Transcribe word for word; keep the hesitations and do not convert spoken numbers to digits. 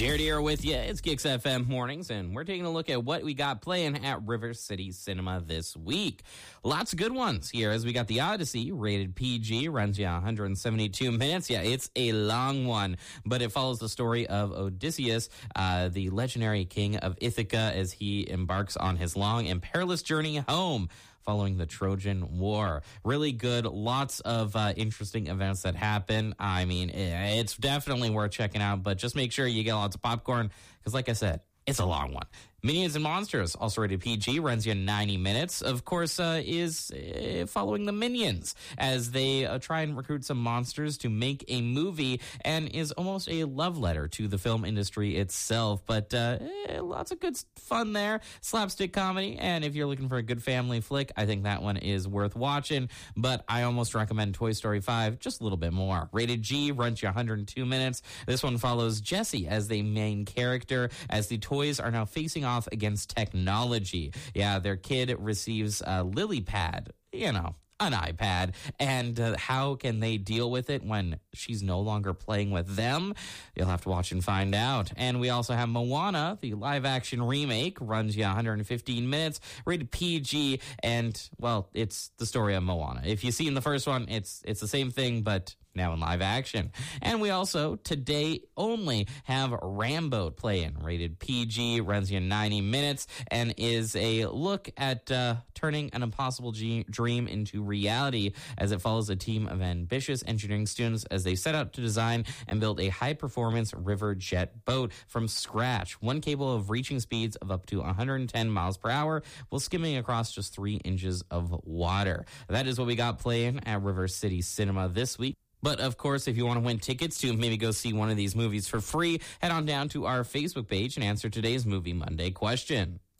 Jared here with you. It's Kicks F M Mornings, and we're taking a look at what we got playing at River City Cinema this week. Lots of good ones here, as we got The Odyssey, rated P G, runs you one hundred seventy-two minutes. Yeah, it's a long one, but it follows the story of Odysseus, uh, the legendary king of Ithaca, as he embarks on his long and perilous journey home following the Trojan War. Really good. Lots of uh, interesting events that happen. I mean, it's definitely worth checking out, but just make sure you get lots of popcorn because, like I said, it's a long one. Minions and Monsters, also rated P G, runs you ninety minutes. Of course, uh, is uh, following the Minions as they uh, try and recruit some monsters to make a movie, and is almost a love letter to the film industry itself. But uh, eh, lots of good fun there, slapstick comedy, and if you're looking for a good family flick, I think that one is worth watching. But I almost recommend Toy Story five just a little bit more. Rated G, runs you one hundred two minutes. This one follows Jessie as the main character, as the toys are now facing off against technology. Yeah, their kid receives a lily pad, you know, an iPad, and uh, how can they deal with it when she's no longer playing with them? You'll have to watch and find out. And we also have Moana, the live-action remake, runs you one hundred fifteen minutes, rated P G, and, well, it's the story of Moana. If you've seen the first one, it's it's the same thing, but now in live action. And we also, today only, have Rambo playing, rated P G, runs you ninety minutes, and is a look at uh, turning an impossible g- dream into reality, as it follows a team of ambitious engineering students as they set out to design and build a high-performance river jet boat from scratch, one capable of reaching speeds of up to one hundred ten miles per hour while skimming across just three inches of water. That is what we got playing at River City Cinema this week. But, of course, if you want to win tickets to maybe go see one of these movies for free, head on down to our Facebook page and answer today's Movie Monday question.